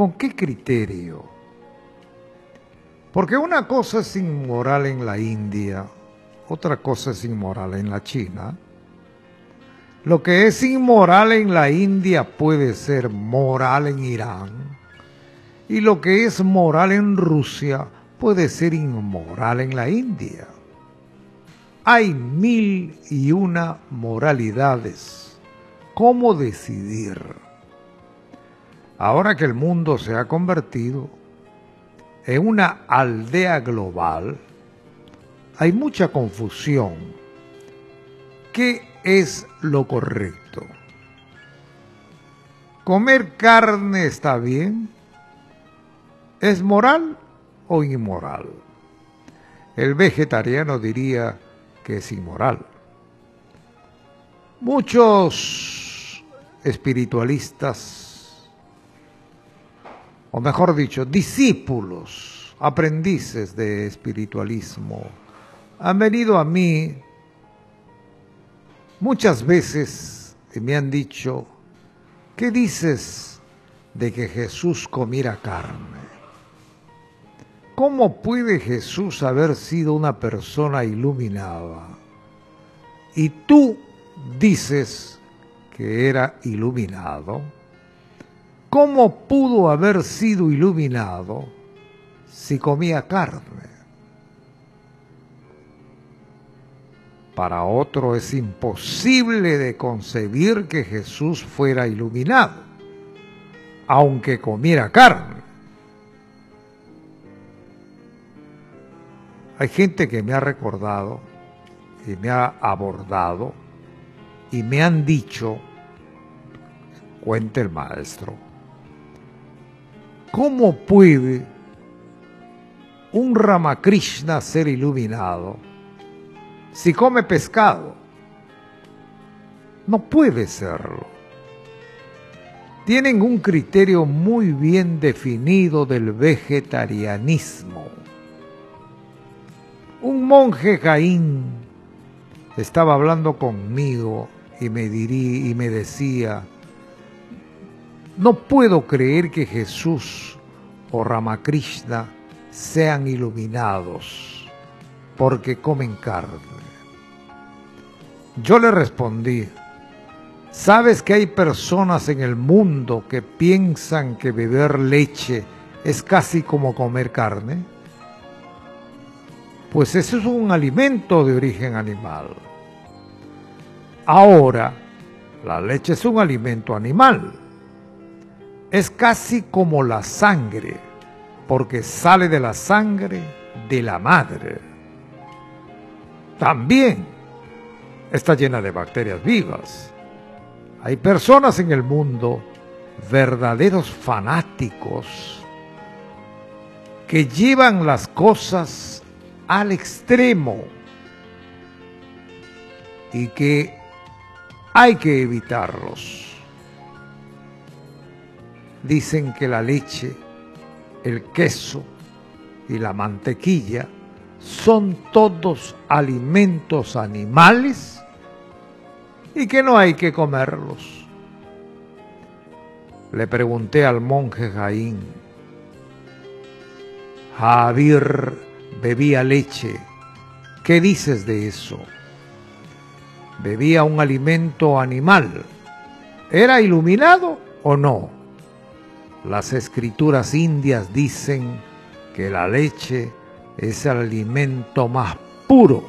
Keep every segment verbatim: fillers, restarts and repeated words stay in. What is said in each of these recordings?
¿Con qué criterio? Porque una cosa es inmoral en la India, otra cosa es inmoral en la China. Lo que es inmoral en la India puede ser moral en Irán, y lo que es moral en Rusia puede ser inmoral en la India. Hay mil y una moralidades. ¿Cómo decidir? Ahora que el mundo se ha convertido en una aldea global, hay mucha confusión. ¿Qué es lo correcto? ¿Comer carne está bien? ¿Es moral o inmoral? El vegetariano diría que es inmoral. Muchos espiritualistas, o mejor dicho, discípulos, aprendices de espiritualismo, han venido a mí muchas veces y me han dicho: ¿qué dices de que Jesús comiera carne? ¿Cómo puede Jesús haber sido una persona iluminada y tú dices que era iluminado? ¿Cómo pudo haber sido iluminado si comía carne? Para otro es imposible de concebir que Jesús fuera iluminado, aunque comiera carne. Hay gente que me ha recordado y me ha abordado y me han dicho, cuenta el maestro, ¿cómo puede un Ramakrishna ser iluminado si come pescado? No puede serlo. Tienen un criterio muy bien definido del vegetarianismo. Un monje jaín estaba hablando conmigo y me, dirí, y me decía: no puedo creer que Jesús o Ramakrishna sean iluminados porque comen carne. Yo le respondí: ¿sabes que hay personas en el mundo que piensan que beber leche es casi como comer carne? Pues eso es un alimento de origen animal. Ahora, la leche es un alimento animal. Es casi como la sangre, porque sale de la sangre de la madre. También está llena de bacterias vivas. Hay personas en el mundo, verdaderos fanáticos, que llevan las cosas al extremo y que hay que evitarlos. Dicen que la leche, el queso y la mantequilla son todos alimentos animales y que no hay que comerlos. Le pregunté al monje jaín: Javier bebía leche, ¿qué dices de eso? Bebía un alimento animal, ¿era iluminado o no? Las escrituras indias dicen que la leche es el alimento más puro,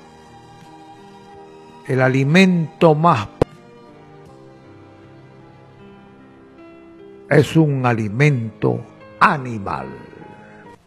el alimento más puro es un alimento animal.